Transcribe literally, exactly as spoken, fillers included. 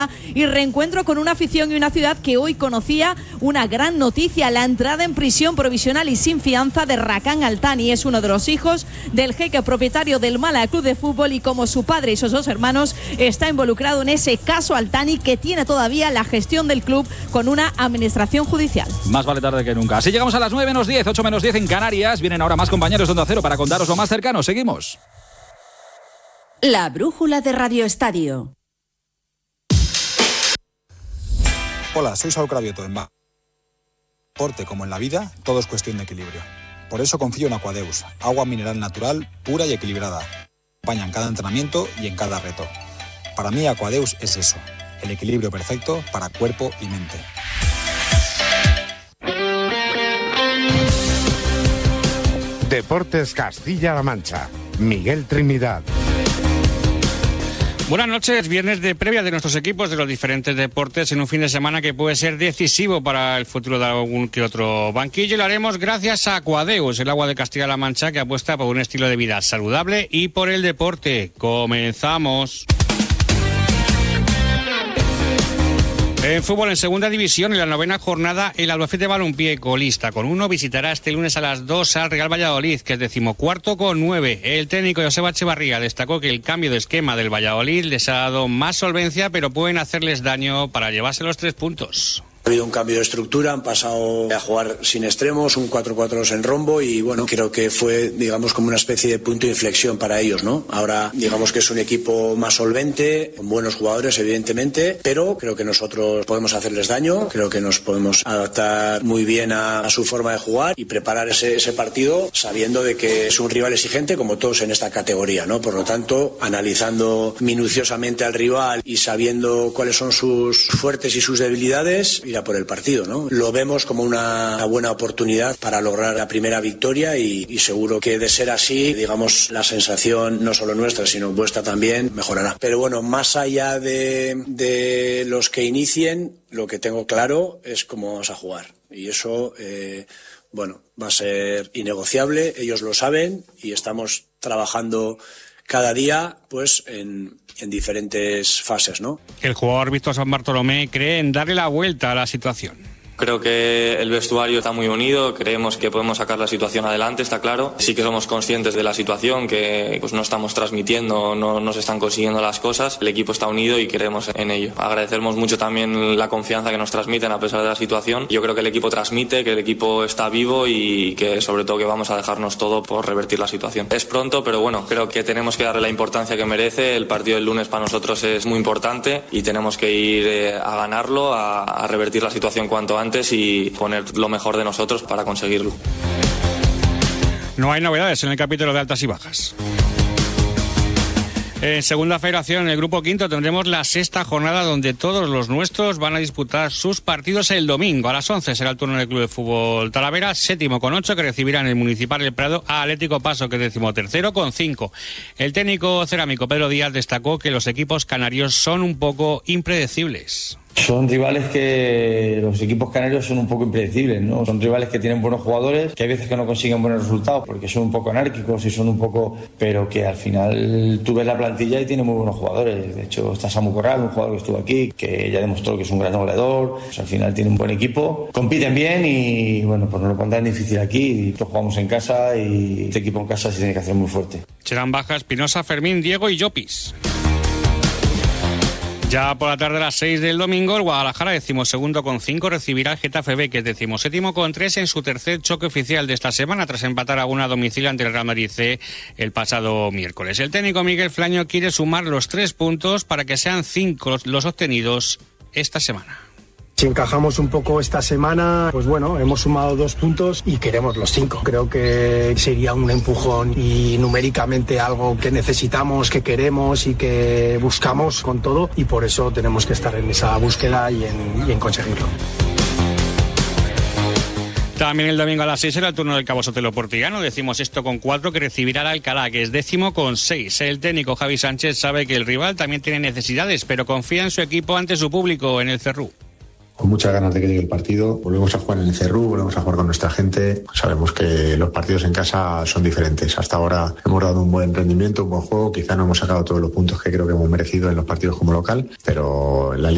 y reencuentro con una afición y una ciudad que hoy conocía una gran noticia: la entrada en prisión provisional y sin fianza de Rakan Altani. Es uno de los hijos del jeque propietario del Málaga Club de Fútbol y, como su padre y sus dos hermanos, está involucrado en ese caso Altani, que tiene todavía la gestión del club con una administración judicial. Más vale tarde que nunca. Así llegamos a las nueve menos diez, ocho menos diez en Canarias. Vienen ahora más compañeros de Onda Cero para contaros lo más cercano. Seguimos. La brújula de Radio Estadio. Hola, soy Saúl Cravioto. En deporte como en la vida, todo es cuestión de equilibrio. Por eso confío en Aquadeus, agua mineral natural, pura y equilibrada. Acompaña en cada entrenamiento y en cada reto. Para mí Aquadeus es eso, el equilibrio perfecto para cuerpo y mente. Deportes Castilla-La Mancha. Miguel Trinidad. Buenas noches, viernes de previa de nuestros equipos de los diferentes deportes en un fin de semana que puede ser decisivo para el futuro de algún que otro banquillo, y lo haremos gracias a Aquadeus, el agua de Castilla-La Mancha, que apuesta por un estilo de vida saludable y por el deporte. Comenzamos. En fútbol, en segunda división, en la novena jornada, el Albacete Balompié, colista con uno, visitará este lunes a las dos al Real Valladolid, que es decimocuarto con nueve. El técnico Joseba Echevarría destacó que el cambio de esquema del Valladolid les ha dado más solvencia, pero pueden hacerles daño para llevarse los tres puntos. Ha habido un cambio de estructura, han pasado a jugar sin extremos, un cuatro cuatro dos en rombo, y bueno, creo que fue, digamos, como una especie de punto de inflexión para ellos, ¿no? Ahora, digamos que es un equipo más solvente, con buenos jugadores, evidentemente, pero creo que nosotros podemos hacerles daño, creo que nos podemos adaptar muy bien a, a su forma de jugar y preparar ese, ese partido sabiendo de que es un rival exigente como todos en esta categoría, ¿no? Por lo tanto, analizando minuciosamente al rival y sabiendo cuáles son sus fuertes y sus debilidades, ir a por el partido, ¿no? Lo vemos como una, una buena oportunidad para lograr la primera victoria y, y seguro que, de ser así, digamos, la sensación no solo nuestra sino vuestra también mejorará. Pero bueno, más allá de, de los que inicien, lo que tengo claro es cómo vamos a jugar, y eso eh, bueno, va a ser innegociable, ellos lo saben, y estamos trabajando cada día pues en, en diferentes fases, ¿no? El jugador Víctor San Bartolomé cree en darle la vuelta a la situación. Creo que el vestuario está muy unido, creemos que podemos sacar la situación adelante, está claro. Sí que somos conscientes de la situación, que pues no estamos transmitiendo, no, no se están consiguiendo las cosas. El equipo está unido y creemos en ello. Agradecemos mucho también la confianza que nos transmiten a pesar de la situación. Yo creo que el equipo transmite, que el equipo está vivo y que sobre todo que vamos a dejarnos todo por revertir la situación. Es pronto, pero bueno, creo que tenemos que darle la importancia que merece. El partido del lunes para nosotros es muy importante y tenemos que ir eh, a ganarlo, a, a revertir la situación cuanto antes y poner lo mejor de nosotros para conseguirlo. No hay novedades en el capítulo de altas y bajas. En segunda federación, en el grupo quinto, tendremos la sexta jornada donde todos los nuestros van a disputar sus partidos el domingo. A las once será el turno del Club de Fútbol Talavera, séptimo con ocho, que recibirá en el Municipal El Prado a Atlético Paso, que es decimotercero con cinco. El técnico cerámico Pedro Díaz destacó que los equipos canarios son un poco impredecibles. Son rivales que los equipos canarios son un poco impredecibles, ¿no? Son rivales que tienen buenos jugadores, que hay veces que no consiguen buenos resultados porque son un poco anárquicos y son un poco... pero que al final tú ves la plantilla y tiene muy buenos jugadores. De hecho, está Samu Corral, un jugador que estuvo aquí, que ya demostró que es un gran goleador. Pues al final tiene un buen equipo, compiten bien y bueno, pues nos lo pondrán difícil aquí. Todos jugamos en casa y este equipo en casa se tiene que hacer muy fuerte. Serán bajas Espinosa, Fermín, Diego y Llopis. Ya por la tarde a las seis del domingo, el Guadalajara, decimosegundo con cinco, recibirá al Getafe B, que es decimoséptimo con tres, en su tercer choque oficial de esta semana, tras empatar a una a domicilio ante el Real Madrid C el pasado miércoles. El técnico Miguel Flaño quiere sumar los tres puntos para que sean cinco los obtenidos esta semana. Si encajamos un poco esta semana, pues bueno, hemos sumado dos puntos y queremos los cinco. Creo que sería un empujón y numéricamente algo que necesitamos, que queremos y que buscamos con todo, y por eso tenemos que estar en esa búsqueda y en, y en conseguirlo. También el domingo a las seis será el turno del Cabo Sotelo Portillano, decimos esto con cuatro, que recibirá al Alcalá, que es décimo con seis. El técnico Javi Sánchez sabe que el rival también tiene necesidades, pero confía en su equipo ante su público en el Cerrú. Con muchas ganas de que llegue el partido. Volvemos a jugar en el Cerrú, volvemos a jugar con nuestra gente. Sabemos que los partidos en casa son diferentes. Hasta ahora hemos dado un buen rendimiento, un buen juego. Quizá no hemos sacado todos los puntos que creo que hemos merecido en los partidos como local, pero la